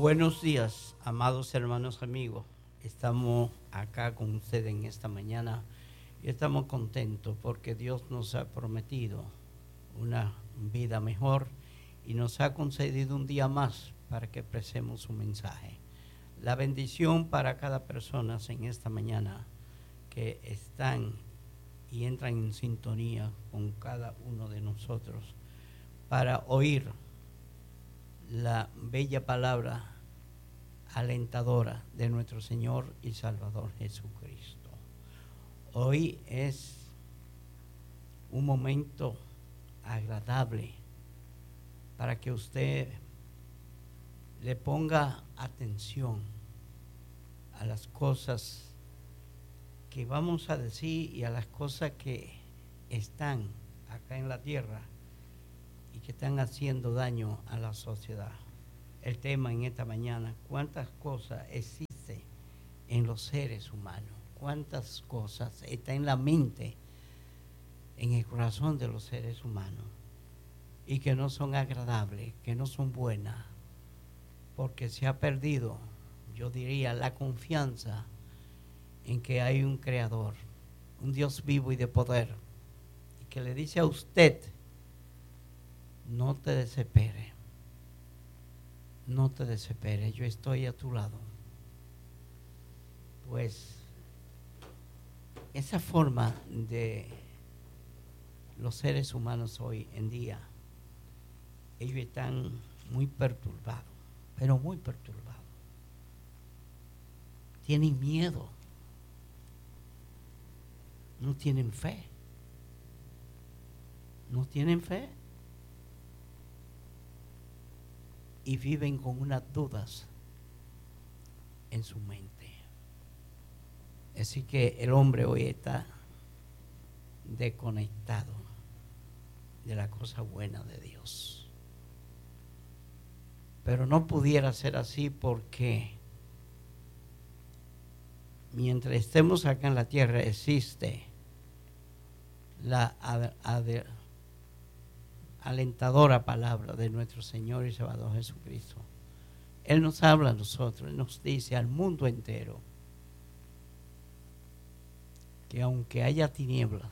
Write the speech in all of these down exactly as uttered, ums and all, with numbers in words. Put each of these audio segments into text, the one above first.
Buenos días, amados hermanos amigos. Estamos acá con ustedes en esta mañana y estamos contentos porque Dios nos ha prometido una vida mejor y nos ha concedido un día más para que expresemos su mensaje. La bendición para cada persona en esta mañana que están y entran en sintonía con cada uno de nosotros para oír la bella palabra alentadora de nuestro Señor y Salvador Jesucristo. Hoy es un momento agradable para que usted le ponga atención a las cosas que vamos a decir y a las cosas que están acá en la tierra y que están haciendo daño a la sociedad. El tema en esta mañana: ¿cuántas cosas existen en los seres humanos? ¿Cuántas cosas están en la mente, en el corazón de los seres humanos y que no son agradables, que no son buenas? Porque se ha perdido, yo diría, la confianza en que hay un creador, un Dios vivo y de poder, y que le dice a usted: no te desesperes, no te desesperes, yo estoy a tu lado. Pues esa forma de los seres humanos hoy en día, ellos están muy perturbados, pero muy perturbados. Tienen miedo, no tienen fe, no tienen fe. Y viven con unas dudas en su mente. Así que el hombre hoy está desconectado de la cosa buena de Dios. Pero no pudiera ser así, porque mientras estemos acá en la tierra existe la ad, ad, alentadora palabra de nuestro Señor y Salvador Jesucristo. Él nos habla a nosotros, Él nos dice al mundo entero que aunque haya tinieblas,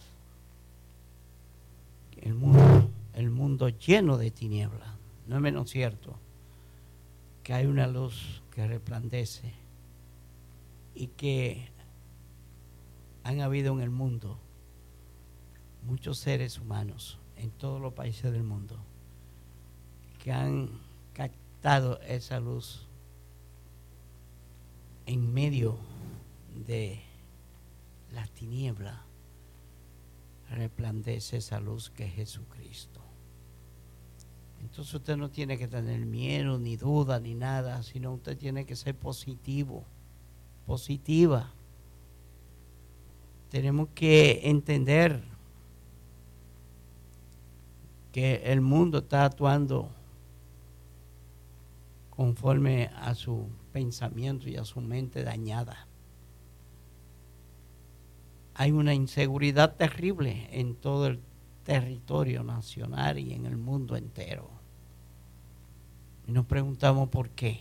el mundo, el mundo lleno de tinieblas, no es menos cierto que hay una luz que resplandece y que han habido en el mundo muchos seres humanos en todos los países del mundo que han captado esa luz. En medio de las tinieblas resplandece esa luz que es Jesucristo. Entonces usted no tiene que tener miedo, ni duda, ni nada, sino usted tiene que ser positivo, positiva. Tenemos que entender que el mundo está actuando conforme a su pensamiento y a su mente dañada. Hay una inseguridad terrible en todo el territorio nacional y en el mundo entero. Y nos preguntamos por qué.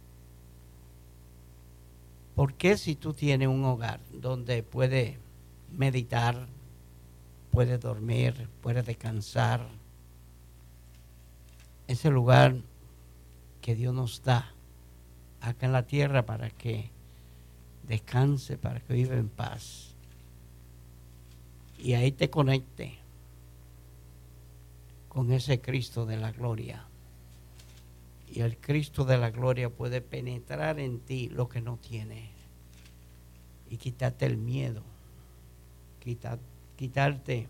¿Por qué, si tú tienes un hogar donde puedes meditar, puedes dormir, puedes descansar, ese lugar que Dios nos da acá en la tierra para que descanse, para que viva en paz, y ahí te conecte con ese Cristo de la gloria, y el Cristo de la gloria puede penetrar en ti lo que no tienes y quitarte el miedo, quitar, quitarte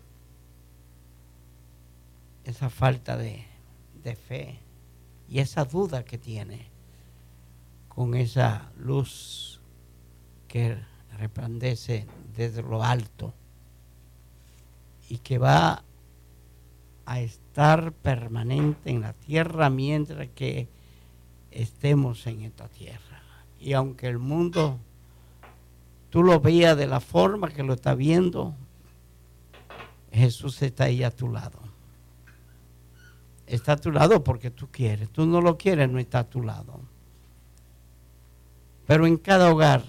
esa falta de de fe y esa duda que tiene, con esa luz que resplandece desde lo alto y que va a estar permanente en la tierra mientras que estemos en esta tierra. Y aunque el mundo tú lo veas de la forma que lo está viendo, Jesús está ahí a tu lado. Está a tu lado porque tú quieres. Tú no lo quieres, no está a tu lado. Pero en cada hogar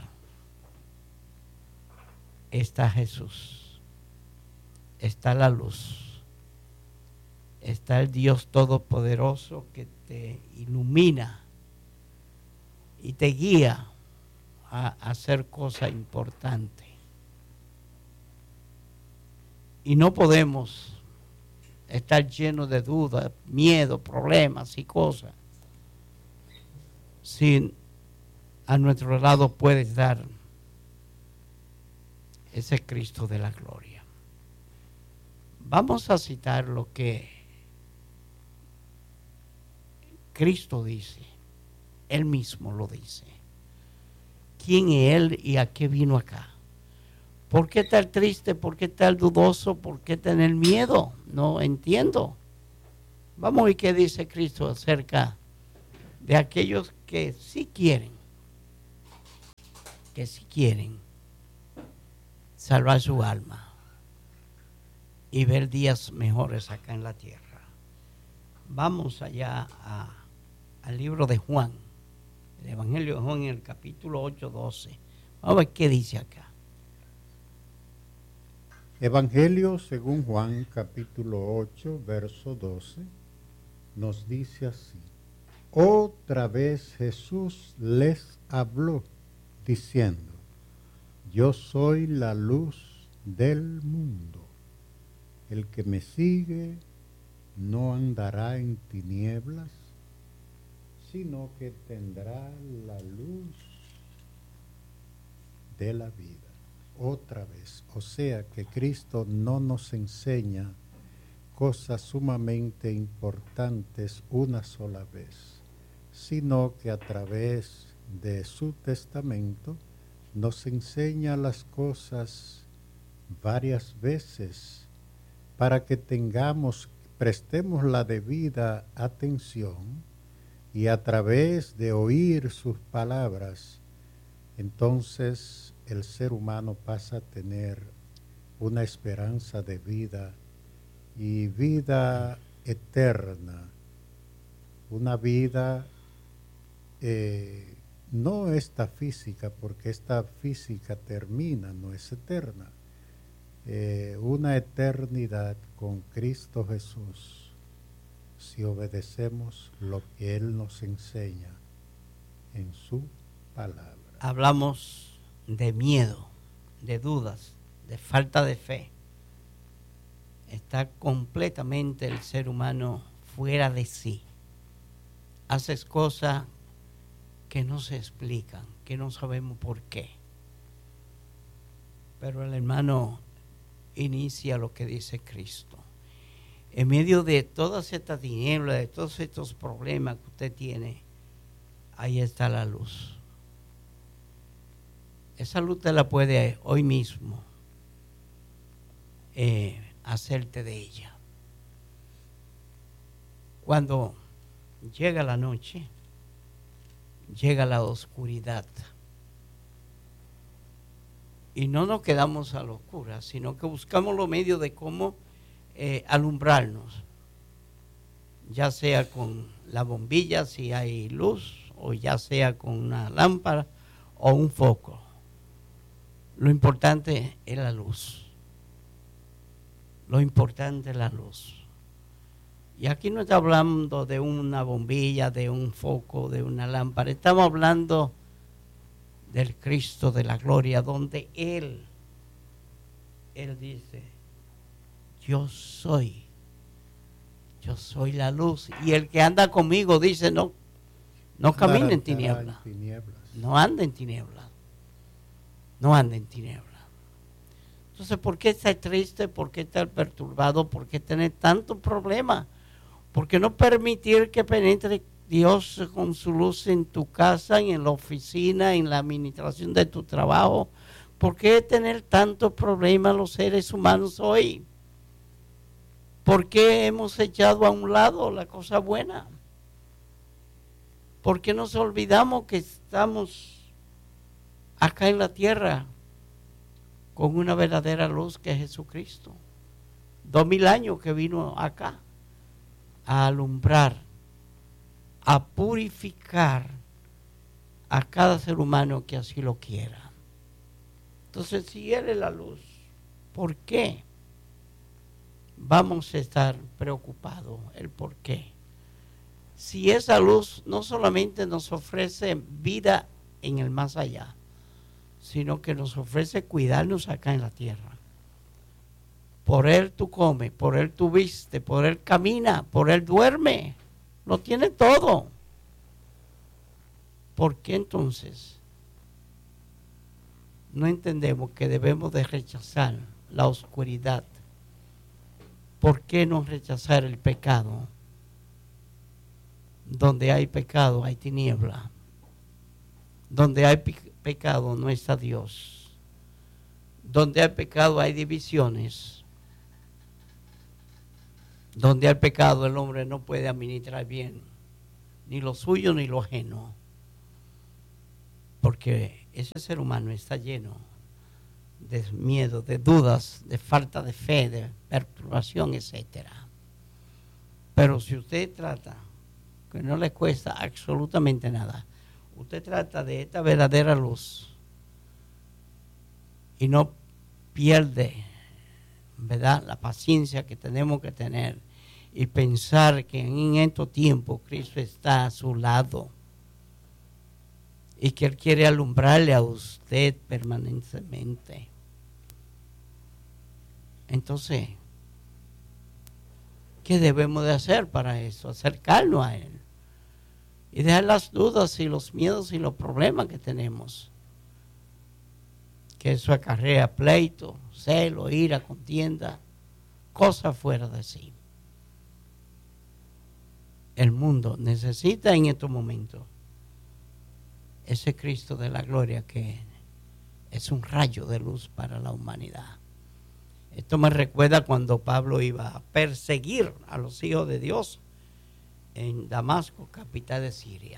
está Jesús, está la luz, está el Dios Todopoderoso que te ilumina y te guía a hacer cosas importantes. Y no podemos estar llenos de dudas, miedo, problemas y cosas si a nuestro lado puede estar ese Cristo de la gloria. Vamos a citar lo que Cristo dice. Él mismo lo dice. ¿Quién es Él y a qué vino acá? ¿Por qué estar triste? ¿Por qué estar dudoso? ¿Por qué tener miedo? No entiendo. Vamos a ver qué dice Cristo acerca de aquellos que sí quieren, que sí quieren salvar su alma y ver días mejores acá en la tierra. Vamos allá a, al libro de Juan, el Evangelio de Juan, en el capítulo ocho, doce. Vamos a ver qué dice acá. Evangelio según Juan, capítulo ocho, verso doce, nos dice así: otra vez Jesús les habló, diciendo: yo soy la luz del mundo. El que me sigue no andará en tinieblas, sino que tendrá la luz de la vida. Otra vez, o sea que Cristo no nos enseña cosas sumamente importantes una sola vez, sino que a través de su testamento nos enseña las cosas varias veces para que tengamos, prestemos la debida atención y a través de oír sus palabras, entonces el ser humano pasa a tener una esperanza de vida y vida eterna, una vida eh, no esta física, porque esta física termina, no es eterna, eh, una eternidad con Cristo Jesús, si obedecemos lo que Él nos enseña en su palabra. Hablamos de miedo, de dudas, de falta de fe. Está completamente el ser humano fuera de sí. Haces cosas que no se explican, que no sabemos por qué. Pero el hermano inicia lo que dice Cristo. En medio de todas estas tinieblas, de todos estos problemas que usted tiene, ahí está la luz. Esa luz te la puede hoy mismo eh, hacerte de ella. Cuando llega la noche, llega la oscuridad. Y no nos quedamos a la oscura, sino que buscamos los medios de cómo eh, alumbrarnos. Ya sea con la bombilla, si hay luz, o ya sea con una lámpara o un foco. Lo importante es la luz. Lo importante es la luz. Y aquí no está hablando de una bombilla, de un foco, de una lámpara. Estamos hablando del Cristo de la gloria, donde Él, Él dice: yo soy, yo soy la luz. Y el que anda conmigo dice: no, no camine en tinieblas. No ande en tinieblas. No ande en tinieblas. Entonces, ¿por qué estar triste? ¿Por qué estar perturbado? ¿Por qué tener tantos problemas? ¿Por qué no permitir que penetre Dios con su luz en tu casa, en la oficina, en la administración de tu trabajo? ¿Por qué tener tantos problemas los seres humanos hoy? ¿Por qué hemos echado a un lado la cosa buena? ¿Por qué nos olvidamos que estamos acá en la tierra con una verdadera luz que es Jesucristo? Dos mil años que vino acá a alumbrar, a purificar, a cada ser humano que así lo quiera. Entonces, si Él es la luz, ¿por qué vamos a estar preocupados? El por qué. Si esa luz no solamente nos ofrece vida en el más allá, sino que nos ofrece cuidarnos acá en la tierra. Por Él tú comes, por Él tú viste, por Él camina, por Él duerme. Lo tiene todo. ¿Por qué entonces no entendemos que debemos de rechazar la oscuridad? ¿Por qué no rechazar el pecado? Donde hay pecado hay tiniebla. Donde hay pe- pecado no está Dios. Donde hay pecado hay divisiones. Donde hay pecado el hombre no puede administrar bien ni lo suyo ni lo ajeno. Porque ese ser humano está lleno de miedo, de dudas, de falta de fe, de perturbación, etcétera. Pero si usted trata, que no le cuesta absolutamente nada, usted trata de esta verdadera luz y no pierde, ¿verdad?, la paciencia que tenemos que tener y pensar que en estos tiempos Cristo está a su lado y que Él quiere alumbrarle a usted permanentemente. Entonces, ¿qué debemos de hacer para eso? Acercarnos a Él y dejar las dudas y los miedos y los problemas que tenemos, que eso acarrea pleito, celo, ira, contienda, cosas fuera de sí. El mundo necesita en estos momentos ese Cristo de la gloria que es un rayo de luz para la humanidad. Esto me recuerda cuando Pablo iba a perseguir a los hijos de Dios en Damasco, capital de Siria.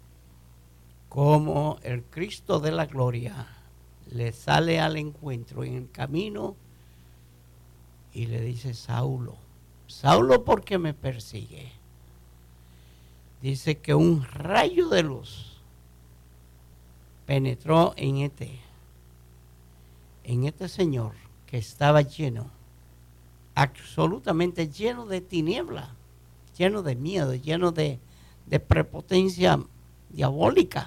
Como el Cristo de la gloria le sale al encuentro en el camino y le dice: Saulo, Saulo, ¿por qué me persigue? Dice que un rayo de luz penetró en este, en este señor que estaba lleno, absolutamente lleno de tiniebla, lleno de miedo, lleno de, de prepotencia diabólica.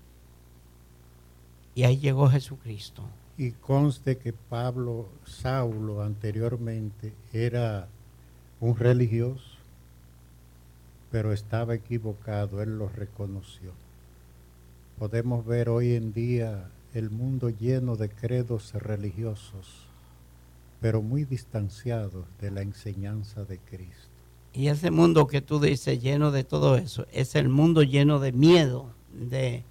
Y ahí llegó Jesucristo. Y conste que Pablo, Saulo anteriormente era un religioso, pero estaba equivocado, él lo reconoció. Podemos ver hoy en día el mundo lleno de credos religiosos, pero muy distanciados de la enseñanza de Cristo. Y ese mundo que tú dices lleno de todo eso, es el mundo lleno de miedo, de,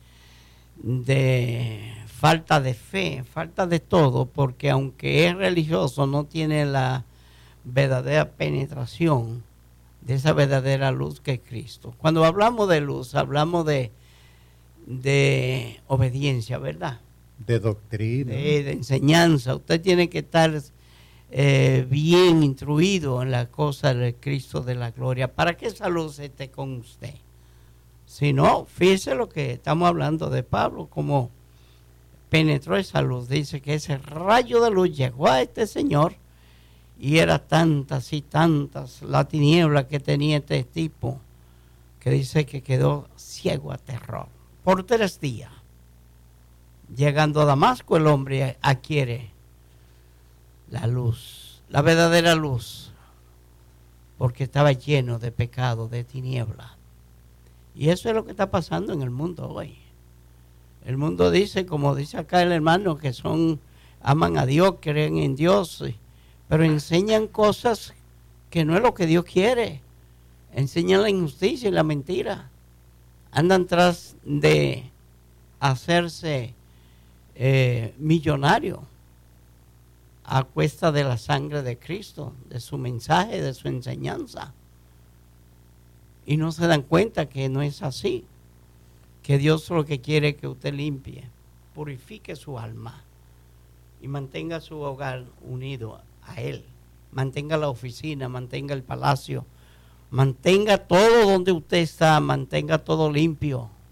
de falta de fe, falta de todo, porque aunque es religioso no tiene la verdadera penetración de esa verdadera luz que es Cristo. Cuando hablamos de luz, hablamos de, de obediencia, ¿verdad? De doctrina. De, de enseñanza. Usted tiene que estar eh, bien instruido en la cosa del Cristo de la gloria para que esa luz esté con usted. Si no, fíjese lo que estamos hablando de Pablo, como penetró esa luz. Dice que ese rayo de luz llegó a este señor y era tantas y tantas la tiniebla que tenía este tipo, que dice que quedó ciego a terror por tres días. Llegando a Damasco, el hombre adquiere la luz, la verdadera luz, porque estaba lleno de pecado, de tiniebla. Y eso es lo que está pasando en el mundo hoy. El mundo dice, como dice acá el hermano, que son, aman a Dios, creen en Dios, pero enseñan cosas que no es lo que Dios quiere. Enseñan la injusticia y la mentira. Andan tras de hacerse eh, millonario a cuesta de la sangre de Cristo, de su mensaje, de su enseñanza. Y no se dan cuenta que no es así. Que Dios lo que quiere es que usted limpie, purifique su alma y mantenga su hogar unido a Él. Mantenga la oficina, mantenga el palacio, mantenga todo donde usted está, mantenga todo limpio.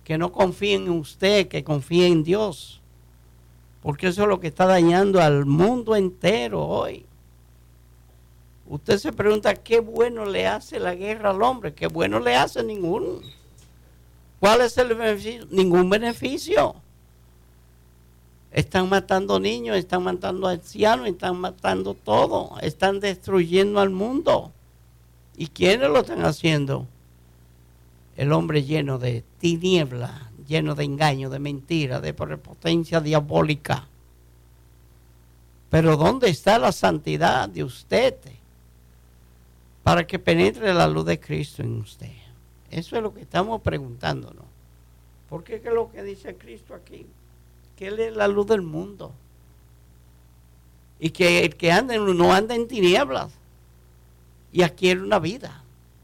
que no confíen en usted, que confíen en Dios. Porque eso es lo que está dañando al mundo entero hoy. Usted se pregunta qué bueno le hace la guerra al hombre. Qué bueno le hace ninguno. ¿Cuál es el beneficio? Ningún beneficio. Están matando niños, están matando ancianos, están matando todo. Están destruyendo al mundo. ¿Y quiénes lo están haciendo? El hombre lleno de tinieblas, lleno de engaño, de mentira, de prepotencia diabólica. Pero ¿dónde está la santidad de usted para que penetre la luz de Cristo en usted? Eso es lo que estamos preguntándonos. Porque ¿qué es lo que dice Cristo aquí? Que Él es la luz del mundo. Y que el que anda en, no anda en tinieblas y adquiere una vida.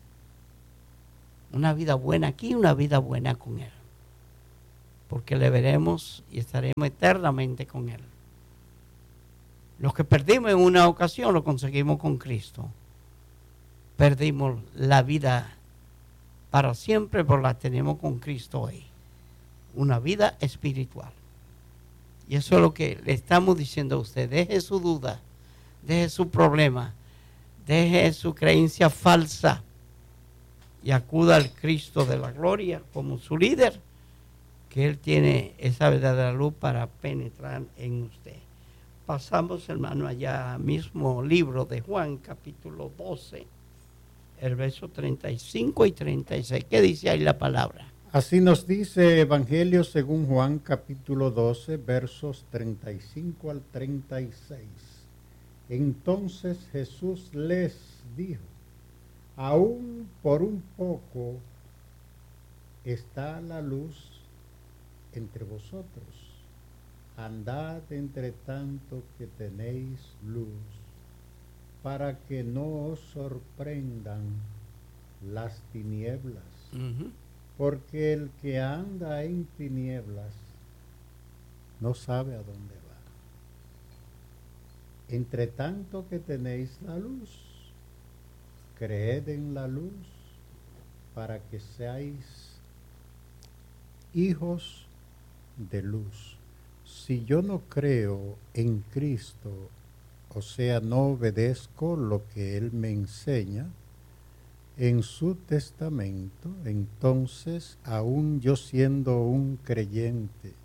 Una vida buena aquí, una vida buena con Él. Porque le veremos y estaremos eternamente con Él. Los que perdimos en una ocasión lo conseguimos con Cristo. Perdimos la vida para siempre, pero la tenemos con Cristo hoy. Una vida espiritual. Y eso es lo que le estamos diciendo a usted. Deje su duda, deje su problema, deje su creencia falsa y acuda al Cristo de la gloria como su líder, que Él tiene esa verdadera luz para penetrar en usted. Pasamos, hermano, allá mismo libro de Juan, capítulo doce, el verso treinta y cinco y treinta y seis. ¿Qué dice ahí la palabra? Así nos dice Evangelio según Juan, capítulo doce, versos treinta y cinco al treinta y seis. Entonces Jesús les dijo: aún por un poco está la luz entre vosotros. Andad entre tanto que tenéis luz, para que no os sorprendan las tinieblas. Uh-huh. Porque el que anda en tinieblas no sabe a dónde va. Entre tanto que tenéis la luz, creed en la luz, para que seáis hijos de luz. Si yo no creo en Cristo, o sea, no obedezco lo que Él me enseña en su testamento, entonces, aún yo siendo un creyente,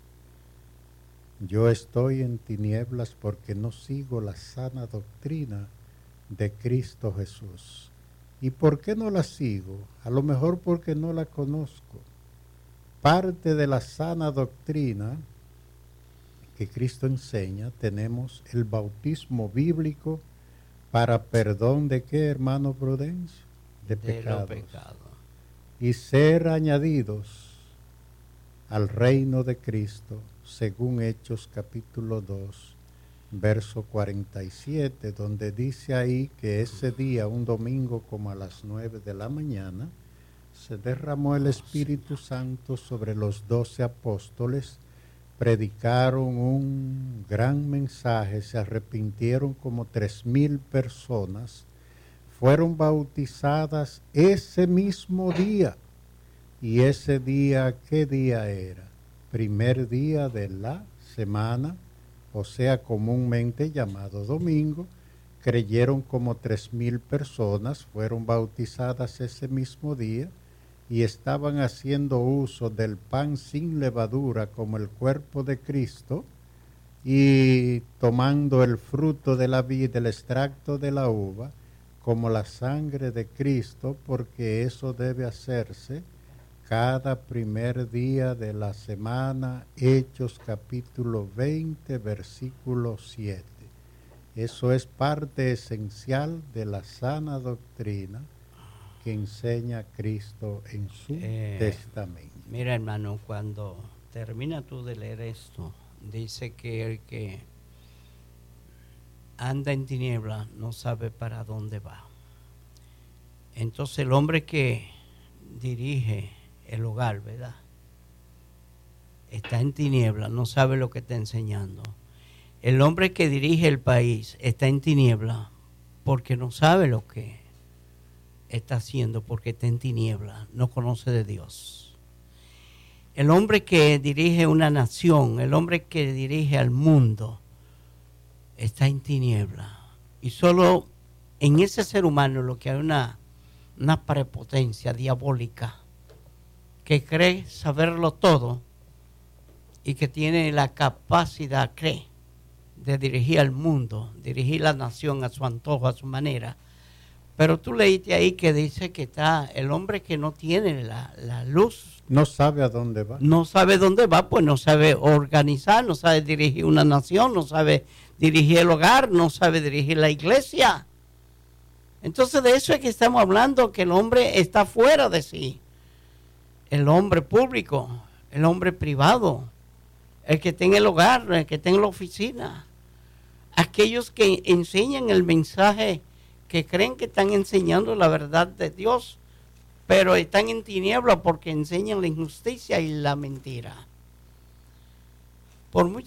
yo estoy en tinieblas porque no sigo la sana doctrina de Cristo Jesús. ¿Y por qué no la sigo? A lo mejor porque no la conozco. Parte de la sana doctrina que Cristo enseña, tenemos el bautismo bíblico para perdón de ¿qué, hermano Prudencio? De, de pecados. Pecado. Y ser añadidos al reino de Cristo, según Hechos capítulo dos, verso cuarenta y siete, donde dice ahí que ese día, un domingo como a las nueve de la mañana, se derramó el Espíritu Santo sobre los doce apóstoles, predicaron un gran mensaje, se arrepintieron como tres mil personas, fueron bautizadas ese mismo día. Y ese día, ¿qué día era? Primer día de la semana, o sea, comúnmente llamado domingo. Creyeron como tres mil personas, fueron bautizadas ese mismo día y estaban haciendo uso del pan sin levadura como el cuerpo de Cristo y tomando el fruto de la vid, el extracto de la uva, como la sangre de Cristo, porque eso debe hacerse cada primer día de la semana. Hechos capítulo veinte, versículo siete. Eso es parte esencial de la sana doctrina que enseña Cristo en su eh, testamento. Mira, hermano, cuando termina tú de leer esto, dice que el que anda en tinieblas no sabe para dónde va. Entonces el hombre que dirige el hogar, ¿verdad? Está en tinieblas, no sabe lo que está enseñando. El hombre que dirige el país está en tinieblas porque no sabe lo que está haciendo, porque está en tinieblas, no conoce de Dios. El hombre que dirige una nación, el hombre que dirige al mundo, está en tiniebla. Y solo en ese ser humano lo que hay una, una prepotencia diabólica que cree saberlo todo y que tiene la capacidad, cree, de dirigir al mundo, dirigir la nación a su antojo, a su manera. Pero tú leíste ahí que dice que está el hombre que no tiene la, la luz. No sabe a dónde va. No sabe dónde va, pues no sabe organizar, no sabe dirigir una nación, no sabe dirigir el hogar, no sabe dirigir la iglesia. Entonces de eso es que estamos hablando, que el hombre está fuera de sí. El hombre público, el hombre privado, el que está en el hogar, el que está en la oficina. Aquellos que enseñan el mensaje, que creen que están enseñando la verdad de Dios, pero están en tiniebla porque enseñan la injusticia y la mentira. Por mucho